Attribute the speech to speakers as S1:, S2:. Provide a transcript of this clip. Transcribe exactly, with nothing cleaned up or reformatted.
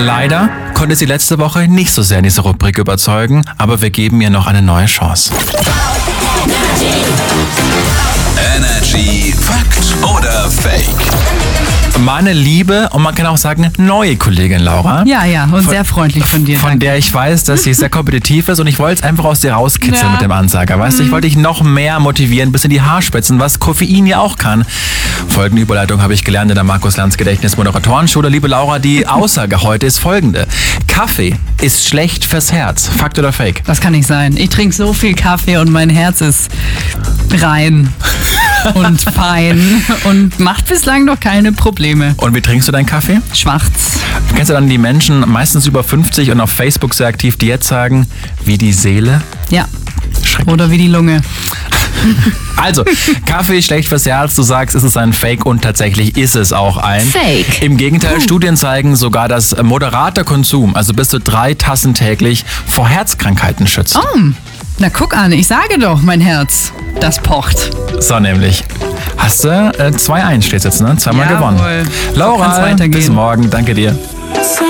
S1: Leider konnte sie letzte Woche nicht so sehr in diese Rubrik überzeugen, aber wir geben ihr noch eine neue Chance.
S2: Energy Fakt oder Fake?
S1: Meine liebe und man kann auch sagen neue Kollegin Laura.
S3: Ja, ja, und
S1: von,
S3: sehr freundlich von dir.
S1: Von
S3: danke.
S1: der ich weiß, dass sie sehr kompetitiv ist und ich wollte es einfach aus dir rauskitzeln
S3: Ja.
S1: mit dem Ansager. Weißt du, ich wollte dich noch mehr motivieren, bis in die Haarspitzen, was Koffein ja auch kann. Folgende Überleitung habe ich gelernt in der Markus-Lanz-Gedächtnis-Moderatorenschule. Liebe Laura, die Aussage heute ist folgende. Kaffee ist schlecht fürs Herz. Fakt oder Fake?
S3: Das kann nicht sein. Ich trinke so viel Kaffee und mein Herz ist rein und fein und macht bislang noch keine Probleme.
S1: Und wie trinkst du deinen Kaffee?
S3: Schwarz.
S1: Kennst du dann die Menschen, meistens über fünfzig und auf Facebook sehr aktiv, die jetzt sagen, wie die Seele?
S3: Ja.
S1: Schrecklich.
S3: Oder wie die Lunge.
S1: Also, Kaffee ist schlecht fürs Herz, du sagst, es ist ein Fake und tatsächlich ist es auch ein.
S3: Fake.
S1: Im Gegenteil, Studien zeigen sogar, dass moderater Konsum, also bis zu drei Tassen täglich, vor Herzkrankheiten schützt.
S3: Oh, na guck an, ich sage doch, mein Herz, das pocht.
S1: So nämlich. Hast du äh, zwei eins steht jetzt, ne? Zweimal
S3: Jawohl.
S1: gewonnen.
S3: So
S1: Laura,
S3: kann's weitergehen.
S1: bis morgen. Danke dir.